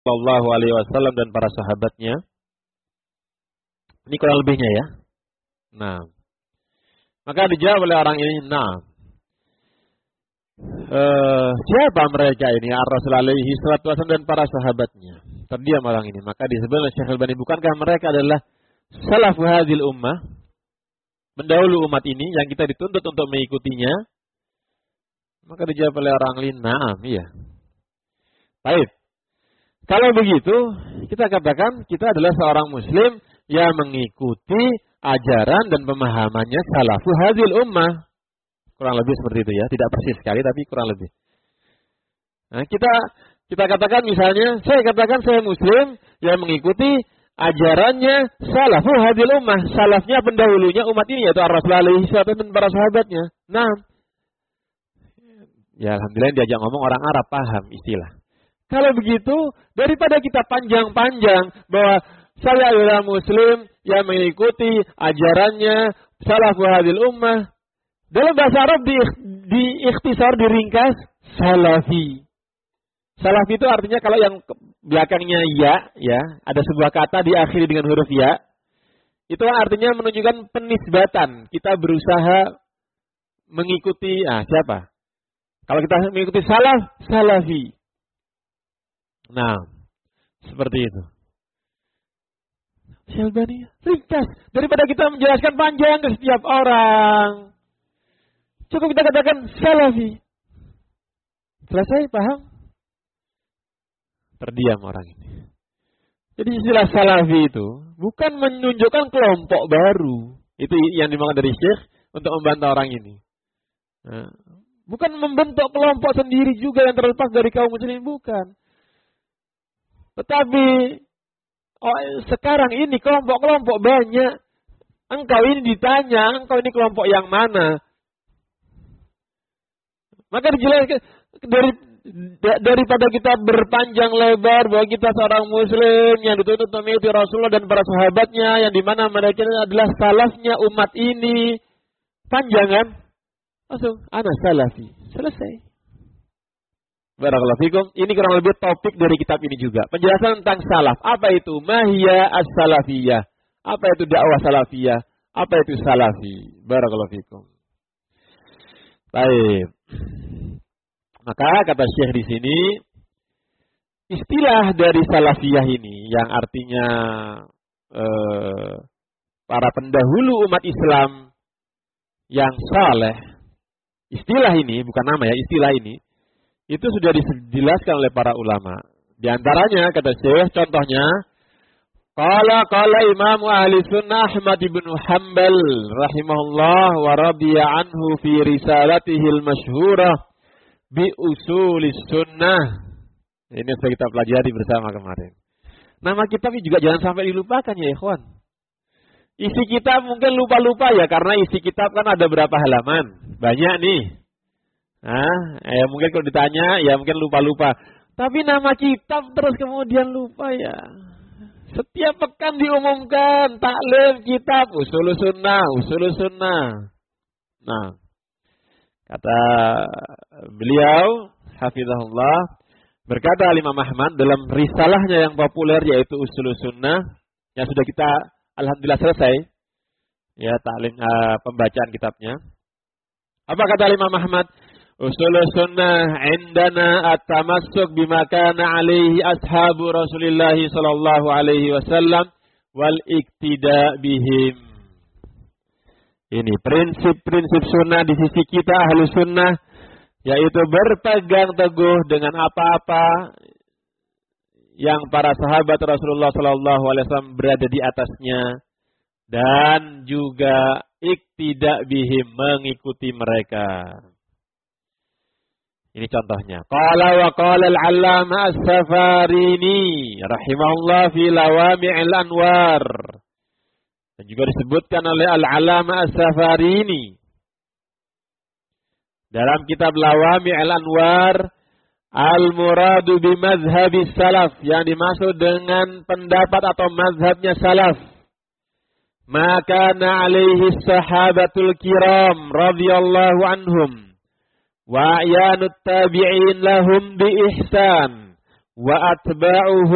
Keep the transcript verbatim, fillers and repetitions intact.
Shallallahu Alaihi Wasallam dan para sahabatnya. Ini kurang lebihnya ya. Nah, maka dijawab oleh orang ini, nah, uh, siapa mereka ini? Ar-Rasul alaihi salatu wasallam dan para sahabatnya. Terdiam orang ini. Maka disebut oleh Syekh Al-Albani, bukankah mereka adalah salafu hadhil ummah, pendahulu umat ini yang kita dituntut untuk mengikutinya? Maka dijawab oleh orang lain, nah, iya. Baik. Kalau begitu, kita katakan kita adalah seorang muslim yang mengikuti ajaran dan pemahamannya salafu hadhil ummah. Kurang lebih seperti itu ya, tidak persis sekali tapi kurang lebih. Nah, kita kita katakan misalnya, saya katakan saya muslim yang mengikuti ajarannya salafu hadhil ummah, salafnya pendahulunya umat ini yaitu Ar-Rasul alaihi salatu dan para sahabatnya. Nah, ya alhamdulillah diajak ngomong orang Arab paham istilah. Kalau begitu, daripada kita panjang-panjang bahwa saya adalah muslim yang mengikuti ajarannya salafu hadhil ummah, dalam bahasa Arab di, di ikhtisar, diringkas salafi. Salafi itu artinya kalau yang belakangnya ya, ya, ada sebuah kata diakhiri dengan huruf ya, itu artinya menunjukkan penisbatan. Kita berusaha mengikuti, ah siapa? Kalau kita mengikuti salaf, salafi. Nah, seperti itu. Syalbani, ringkas. Daripada kita menjelaskan panjang ke setiap orang, cukup kita katakan salafi. Selesai, paham? Terdiam orang ini. Jadi istilah salafi itu bukan menunjukkan kelompok baru. Itu yang dimaksud dari Syekh untuk membantah orang ini. Nah, bukan membentuk kelompok sendiri juga yang terlepas dari kaum muslimin, bukan. Tetapi oh, sekarang ini kelompok-kelompok banyak. Engkau ini ditanya, engkau ini kelompok yang mana? Maka dijelaskan dari daripada kita berpanjang lebar bahwa kita seorang muslim yang dituntut mengikuti Rasulullah dan para sahabatnya, yang dimana mereka adalah salafnya umat ini, panjang kan? Langsung, ana salafi, selesai. Barakallahu fikum. Ini kurang lebih topik dari kitab ini juga. Penjelasan tentang salaf. Apa itu mahiyya as-salafiyah? Apa itu dakwah salafiyah? Apa itu salafi? Barakallahu fikum. Baik. Maka kata Syekh di sini, istilah dari salafiyah ini yang artinya eh, para pendahulu umat Islam yang saleh. Istilah ini bukan nama ya, istilah ini itu sudah dijelaskan oleh para ulama. Di antaranya kata Syekh, contohnya qala qala Imam Ahli Sunnah Ahmad bin Hanbal rahimahullah wa radiya anhu fi risalatihi al-masyhurah bi usulis sunnah. Ini sudah kita pelajari bersama kemarin. Nama kitab ini juga jangan sampai dilupakan ya ikhwan. Isi kitab mungkin lupa-lupa ya karena isi kitab kan ada berapa halaman? Banyak nih. Nah, ya mungkin kalau ditanya, ya mungkin lupa-lupa. Tapi nama kitab terus kemudian lupa ya. Setiap pekan diumumkan, taklim kitab, usul sunnah, usul sunnah. Nah, kata beliau, hafizahullah, berkata Imam Ahmad dalam risalahnya yang populer yaitu usul sunnah, yang sudah kita alhamdulillah selesai, ya taklim uh, pembacaan kitabnya. Apa kata Imam Ahmad? Usul sunnah indana at-tamassuk bima kana alaihi ashabu Rasulillah sallallahu alaihi wasallam wal iktida bihim. Ini prinsip-prinsip sunnah di sisi kita ahli sunnah, yaitu berpegang teguh dengan apa-apa yang para sahabat Rasulullah sallallahu alaihi wasallam berada di atasnya dan juga iktida bihim, mengikuti mereka. Ini contohnya. Qala wa qala al-'allama as-Safarini rahimahullah fi Lawami'il Anwar. Dan juga disebutkan oleh al-'allama as-Safarini dalam kitab Lawami'il Anwar, al-muradu bi mazhabis salaf, yang dimaksud dengan pendapat atau mazhabnya salaf, maka na alaihi sahabatul kiram radhiyallahu anhum wa a'yanut tabi'in lahum bi ihsan wa atba'uhum